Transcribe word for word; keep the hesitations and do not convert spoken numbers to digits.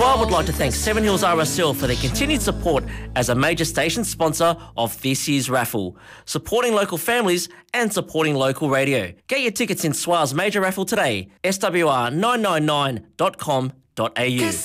Swire would like to thank Seven Hills R S L for their continued support as a major station sponsor of this year's raffle, supporting local families and supporting local radio. Get your tickets in Swire's major raffle today, s w r nine nine nine dot com dot a u.